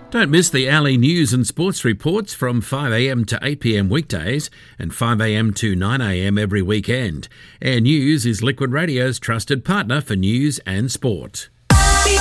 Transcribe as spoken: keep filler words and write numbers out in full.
Don't miss the Alley news and sports reports from five a m to eight p m weekdays and five a m to nine a m every weekend. Air News is Liquid Radio's trusted partner for news and sport.